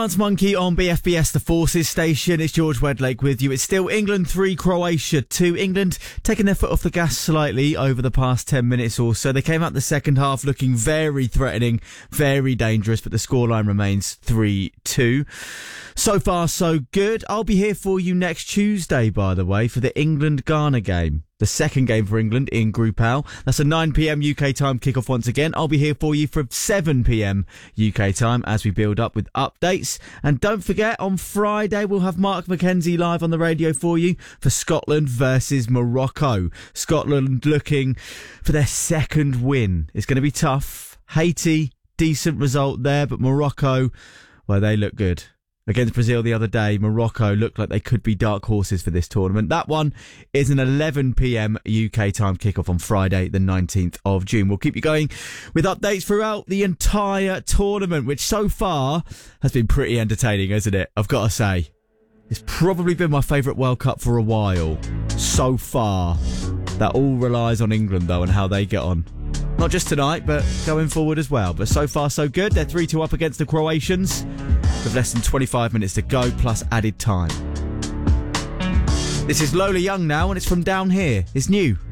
Dance Monkey on BFBS, the Forces station. It's George Wedlake with you. It's still England 3, Croatia 2. England taking their foot off the gas slightly over the past 10 minutes or so. They came out the second half looking very threatening, very dangerous, but the scoreline remains 3-2. So far, so good. I'll be here for you next Tuesday, by the way, for the England-Ghana game. The second game for England in Group L. That's a 9pm UK time kickoff once again. I'll be here for you from 7pm UK time as we build up with updates. And don't forget, on Friday, we'll have Mark McKenzie live on the radio for you for Scotland versus Morocco. Scotland looking for their second win. It's going to be tough. Haiti, decent result there, but Morocco, well, they look good. Against Brazil the other day, Morocco looked like they could be dark horses for this tournament. That one is an 11pm UK time kickoff on Friday, the 19th of June. We'll keep you going with updates throughout the entire tournament, which so far has been pretty entertaining, hasn't it? I've got to say. It's probably been my favourite World Cup for a while. So far. That all relies on England, though, and how they get on. Not just tonight, but going forward as well. But so far, so good. They're 3-2 up against the Croatians with less than 25 minutes to go, plus added time. This is Lola Young now, and it's from Down Here. It's new.